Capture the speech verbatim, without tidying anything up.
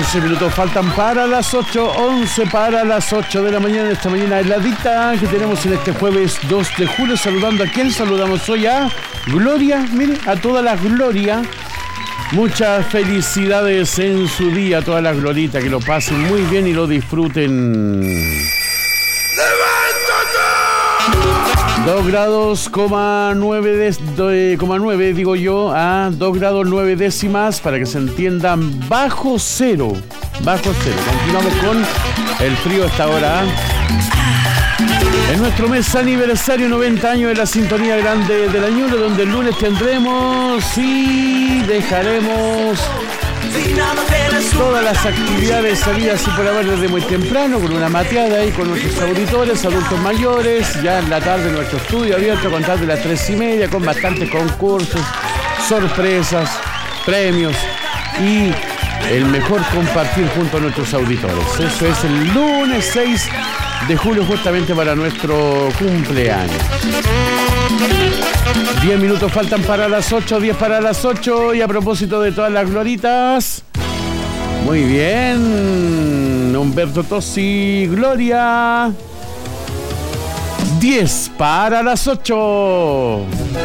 once minutos faltan para las ocho, once para las ocho de la mañana, esta mañana heladita que tenemos en este jueves dos de julio. Saludando a quién saludamos hoy, a Gloria, mire, a todas las Gloria. Muchas felicidades en su día a todas las Gloritas, que lo pasen muy bien y lo disfruten. dos grados, coma nueve, des, do, eh, coma nueve, digo yo, a dos grados nueve décimas, para que se entiendan, bajo cero, bajo cero. Continuamos con el frío hasta ahora. En nuestro mes aniversario, noventa años de la sintonía grande de la Ñuble, donde el lunes tendremos y dejaremos todas las actividades salidas y por haber desde muy temprano, con una mateada ahí con nuestros auditores, adultos mayores. Ya en la tarde nuestro estudio abierto a contar de las tres y media, con bastantes concursos, sorpresas, premios y el mejor compartir junto a nuestros auditores. Eso es el lunes seis de julio, justamente para nuestro cumpleaños. diez minutos faltan para las ocho, diez para las ocho. Y a propósito de todas las Gloritas, muy bien, Humberto Tosi, Gloria. diez para las ocho.